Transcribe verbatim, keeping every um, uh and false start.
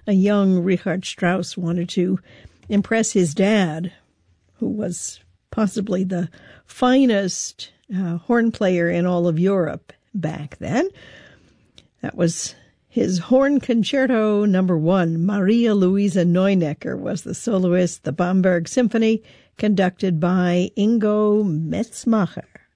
a young Richard Strauss wanted to impress his dad, who was possibly the finest uh, horn player in all of Europe back then. That was his horn concerto number one. Maria Luisa Neunecker was the soloist, the Bamberg Symphony, conducted by Ingo Metzmacher.